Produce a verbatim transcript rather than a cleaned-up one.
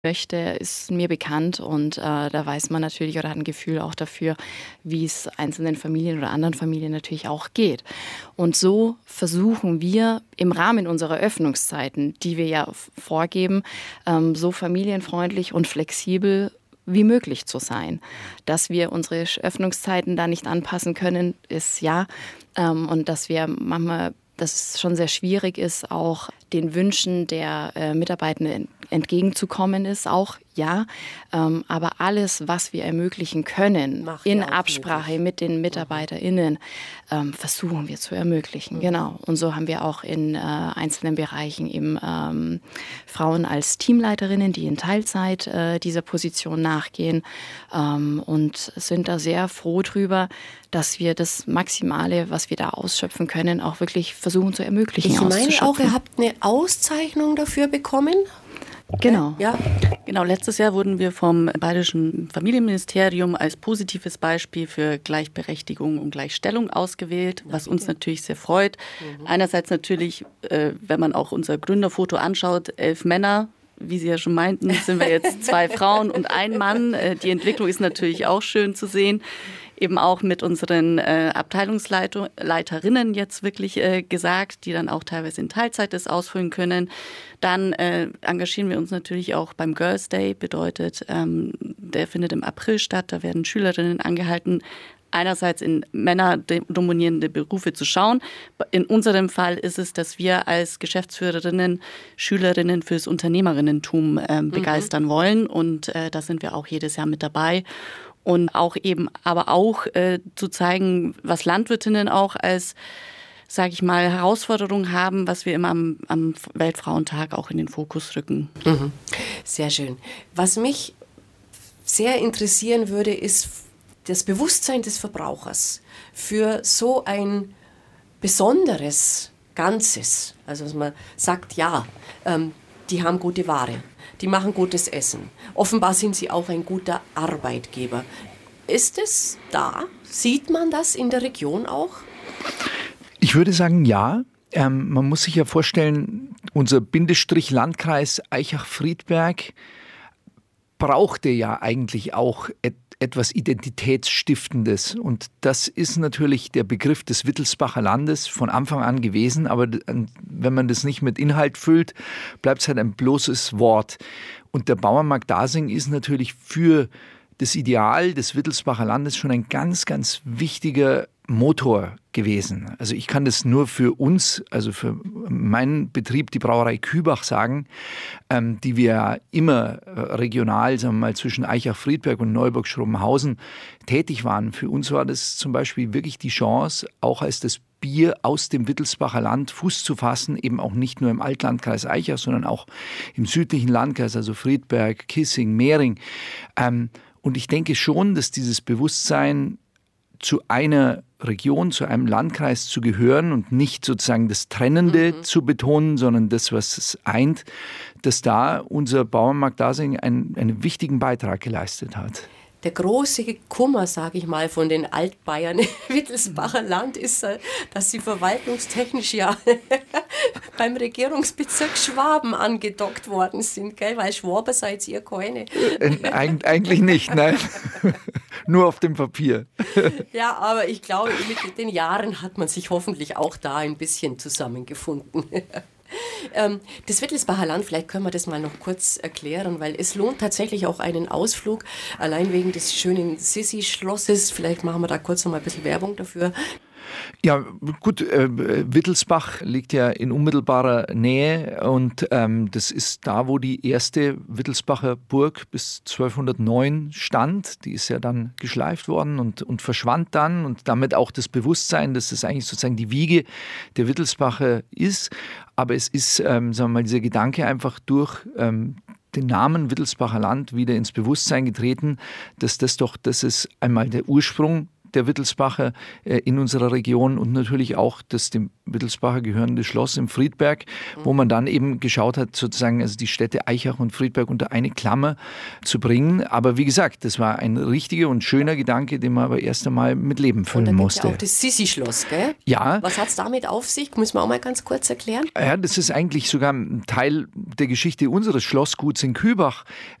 möchte, ist mir bekannt und äh, da weiß man natürlich oder hat ein Gefühl auch dafür, wie es einzelnen Familien oder anderen Familien natürlich auch geht. Und so versuchen wir im Rahmen unserer Öffnungszeiten, die wir ja vorgeben, ähm, so familienfreundlich und flexibel wie möglich zu sein. Dass wir unsere Öffnungszeiten da nicht anpassen können, ist ja. Ähm, und dass wir manchmal, dass es schon sehr schwierig ist, auch den Wünschen der äh, Mitarbeitenden entgegenzukommen ist, auch ja. Ähm, aber alles, was wir ermöglichen können, Macht in ihr auch Absprache möglich. mit den MitarbeiterInnen, ähm, versuchen wir zu ermöglichen. Mhm. Genau. Und so haben wir auch in äh, einzelnen Bereichen eben ähm, Frauen als Teamleiterinnen, die in Teilzeit äh, dieser Position nachgehen ähm, und sind da sehr froh drüber, dass wir das Maximale, was wir da ausschöpfen können, auch wirklich versuchen zu ermöglichen. Ich meine auch, auszuschöpfen. ihr habt eine Auszeichnung dafür bekommen. Genau. Ja. Genau, letztes Jahr wurden wir vom Bayerischen Familienministerium als positives Beispiel für Gleichberechtigung und Gleichstellung ausgewählt, was uns natürlich sehr freut. Mhm. Einerseits natürlich, äh, wenn man auch unser Gründerfoto anschaut, elf Männer. Wie Sie ja schon meinten, sind wir jetzt zwei Frauen und ein Mann. Äh, die Entwicklung ist natürlich auch schön zu sehen. Eben auch mit unseren äh, Abteilungsleiterinnen jetzt wirklich äh, gesagt, die dann auch teilweise in Teilzeit das ausfüllen können. Dann äh, engagieren wir uns natürlich auch beim Girls Day, bedeutet, ähm, der findet im April statt. Da werden Schülerinnen angehalten, einerseits in männerdominierende Berufe zu schauen. In unserem Fall ist es, dass wir als Geschäftsführerinnen Schülerinnen fürs Unternehmerinnentum äh, begeistern mhm. wollen. Und äh, da sind wir auch jedes Jahr mit dabei. Und auch eben, aber auch äh, zu zeigen, was Landwirtinnen auch als, sage ich mal, Herausforderung haben, was wir immer am, am Weltfrauentag auch in den Fokus rücken. Mhm. Sehr schön. Was mich sehr interessieren würde, ist das Bewusstsein des Verbrauchers für so ein besonderes Ganzes. Also dass man sagt, ja, ähm, die haben gute Ware. Die machen gutes Essen. Offenbar sind sie auch ein guter Arbeitgeber. Ist es da? Sieht man das in der Region auch? Ich würde sagen, ja. Ähm, man muss sich ja vorstellen, unser Bindestrich Landkreis Aichach-Friedberg brauchte ja eigentlich auch et- etwas Identitätsstiftendes. Und das ist natürlich der Begriff des Wittelsbacher Landes von Anfang an gewesen. Aber wenn man das nicht mit Inhalt füllt, bleibt es halt ein bloßes Wort. Und der Bauernmarkt Dasing ist natürlich für das Ideal des Wittelsbacher Landes schon ein ganz, ganz wichtiger Motor gewesen. Also ich kann das nur für uns, also für meinen Betrieb, die Brauerei Kübach sagen, ähm, die wir immer regional, sagen wir mal, zwischen Aichach-Friedberg und Neuburg-Schrobenhausen tätig waren. Für uns war das zum Beispiel wirklich die Chance, auch als das Bier aus dem Wittelsbacher Land Fuß zu fassen, eben auch nicht nur im Altlandkreis Aichach, sondern auch im südlichen Landkreis, also Friedberg, Kissing, Mehring. Ähm, und ich denke schon, dass dieses Bewusstsein zu einer Region, zu einem Landkreis zu gehören und nicht sozusagen das Trennende mhm. zu betonen, sondern das, was es eint, dass da unser Bauernmarkt Dasing einen, einen wichtigen Beitrag geleistet hat. Der große Kummer, sage ich mal, von den Altbayern im Wittelsbacher Land ist, dass sie verwaltungstechnisch ja beim Regierungsbezirk Schwaben angedockt worden sind, gell? Weil Schwaber seid ihr keine. Eig- eigentlich nicht, nein. Nur auf dem Papier. Ja, aber ich glaube, mit den Jahren hat man sich hoffentlich auch da ein bisschen zusammengefunden. Das Wittelsbacher Land, vielleicht können wir das mal noch kurz erklären, weil es lohnt tatsächlich auch einen Ausflug, allein wegen des schönen Sissi-Schlosses. Vielleicht machen wir da kurz noch mal ein bisschen Werbung dafür. Ja, gut, äh, Wittelsbach liegt ja in unmittelbarer Nähe und ähm, das ist da, wo die erste Wittelsbacher Burg bis zwölfhundertneun stand. Die ist ja dann geschleift worden und, und verschwand dann und damit auch das Bewusstsein, dass das eigentlich sozusagen die Wiege der Wittelsbacher ist. Aber es ist, ähm, sagen wir mal, dieser Gedanke einfach durch ähm, den Namen Wittelsbacher Land wieder ins Bewusstsein getreten, dass das doch, das ist einmal der Ursprung der Wittelsbacher äh, in unserer Region und natürlich auch das dem Wittelsbacher gehörende Schloss im Friedberg, mhm. wo man dann eben geschaut hat, sozusagen also die Städte Aichach und Friedberg unter eine Klammer zu bringen. Aber wie gesagt, das war ein richtiger und schöner Gedanke, den man aber erst einmal mit Leben füllen und da musste. Ja auch das Sissi-Schloss, gell? Ja. Was hat es damit auf sich? Müssen wir auch mal ganz kurz erklären. Ja, das ist eigentlich sogar ein Teil der Geschichte unseres Schlossguts in Kübach.